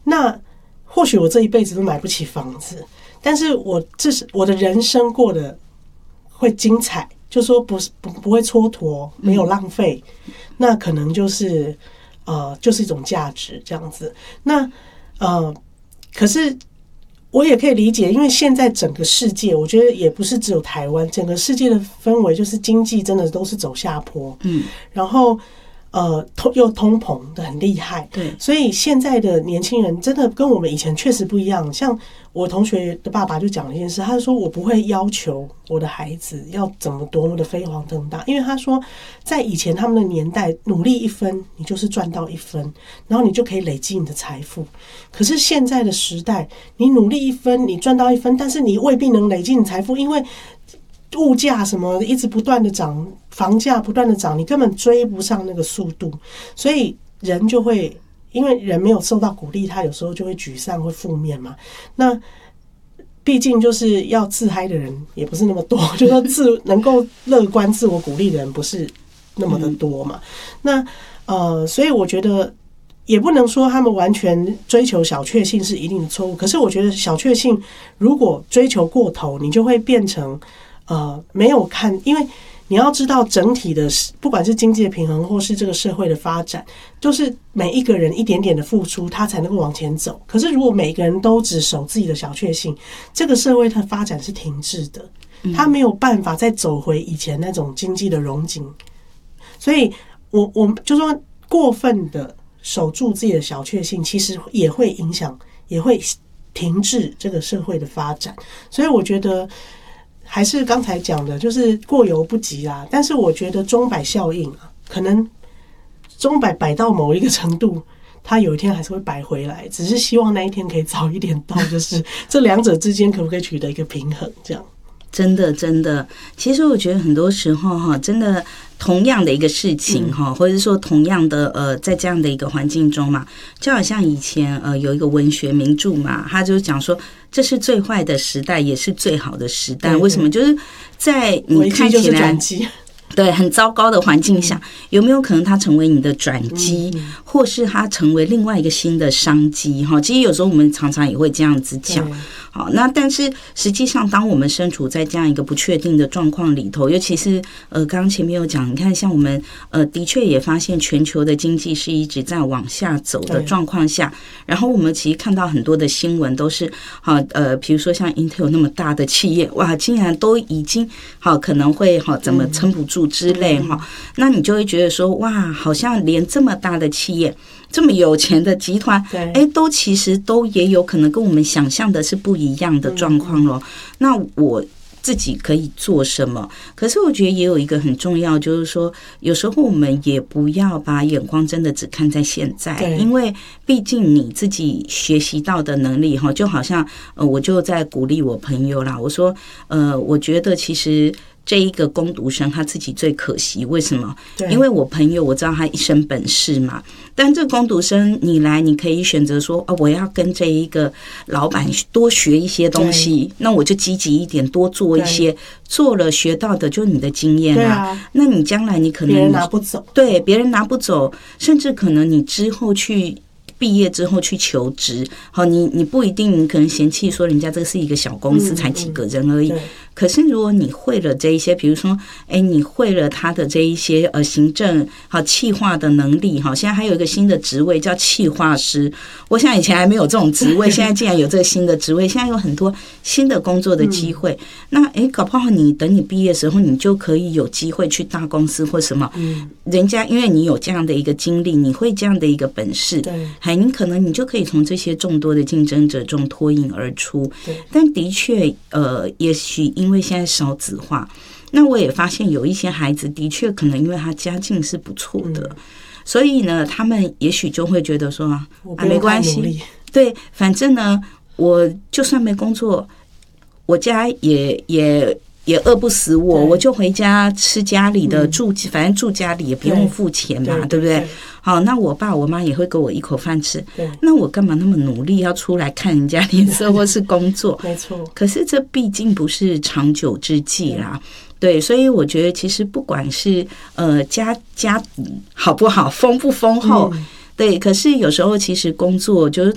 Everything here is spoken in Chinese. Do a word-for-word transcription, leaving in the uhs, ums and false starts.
那或许我这一辈子都买不起房子，但是我至少我的人生过得会精彩，就说不是不不会蹉跎，没有浪费，那可能就是呃就是一种价值这样子。那呃，可是我也可以理解，因为现在整个世界，我觉得也不是只有台湾，整个世界的氛围就是经济真的都是走下坡，嗯，然后呃通又通膨的很厉害，对，所以现在的年轻人真的跟我们以前确实不一样。像我同学的爸爸就讲了一件事，他就说我不会要求我的孩子要怎么多么的飞黄腾达，因为他说在以前他们的年代，努力一分你就是赚到一分，然后你就可以累积你的财富。可是现在的时代，你努力一分你赚到一分，但是你未必能累积你财富，因为物价什么一直不断的涨，房价不断的涨，你根本追不上那个速度，所以人就会，因为人没有受到鼓励，他有时候就会沮丧，会负面嘛。那毕竟就是要自嗨的人也不是那么多，就说自能够乐观自我鼓励的人不是那么的多嘛。那呃，所以我觉得也不能说他们完全追求小确幸是一定的错误，可是我觉得小确幸如果追求过头，你就会变成呃没有看，因为你要知道整体的不管是经济的平衡或是这个社会的发展，就是每一个人一点点的付出他才能够往前走。可是如果每个人都只守自己的小确幸，这个社会它发展是停滞的，他没有办法再走回以前那种经济的荣景。所以我我就说过分的守住自己的小确幸，其实也会影响，也会停滞这个社会的发展。所以我觉得还是刚才讲的，就是过犹不及啦。但是我觉得钟摆效应啊，可能钟摆摆到某一个程度，它有一天还是会摆回来，只是希望那一天可以早一点到，就是这两者之间可不可以取得一个平衡，这样。 真的真的，其实我觉得很多时候哈，真的同样的一个事情哈，或者是说同样的呃，在这样的一个环境中嘛，就好像以前呃有一个文学名著嘛，他就讲说这是最坏的时代，也是最好的时代。为什么？就是在你看起来对很糟糕的环境下，有没有可能它成为你的转机，或是它成为另外一个新的商机？哈，其实有时候我们常常也会这样子讲。好，那但是实际上，当我们身处在这样一个不确定的状况里头，尤其是呃，刚刚前面有讲，你看，像我们呃，的确也发现全球的经济是一直在往下走的状况下，然后我们其实看到很多的新闻都是，好呃，比如说像 Intel 那么大的企业，哇，竟然都已经好可能会好怎么撑不住之类哈，那你就会觉得说，哇，好像连这么大的企业，这么有钱的集团，哎，都其实都也有可能跟我们想象的是不一样的状况咯。那我自己可以做什么？可是我觉得也有一个很重要，就是说，有时候我们也不要把眼光真的只看在现在，因为毕竟你自己学习到的能力哈，就好像呃，我就在鼓励我朋友啦，我说呃，我觉得其实这一个工读生他自己最可惜，为什么？因为我朋友我知道他一身本事嘛，但这个工读生你来，你可以选择说，哦，我要跟这一个老板多学一些东西，那我就积极一点，多做一些，做了学到的就是你的经验啊。啊那你将来你可能别人拿不走， 对，别人拿不走，甚至可能你之后去。毕业之后去求职，好，你你不一定，你可能嫌弃说人家这是一个小公司，才几个人而已。可是如果你会了这一些，比如说，哎，你会了他的这一些呃行政好企划的能力，哈，现在还有一个新的职位叫企划师。我想以前还没有这种职位，现在竟然有这个新的职位，现在有很多新的工作的机会。嗯、那哎，搞不好你等你毕业的时候，你就可以有机会去大公司或什么。嗯，人家因为你有这样的一个经历，你会这样的一个本事，对，还你可能你就可以从这些众多的竞争者中脱颖而出。但的确，呃，也许因为现在少子化，那我也发现有一些孩子的确可能因为他家境是不错的，嗯、所以呢，他们也许就会觉得说啊，没关系，对，反正呢，我就算没工作，我家也也。也饿不死我，我就回家吃家里的住，反正住家里也不用付钱嘛， 对, 对不对？好，那我爸我妈也会给我一口饭吃，那我干嘛那么努力要出来看人家脸色或是工作？ 没错。可是这毕竟不是长久之计啦，对，所以我觉得其实不管是呃家家底好不好，丰不丰厚。嗯对，可是有时候其实工作就是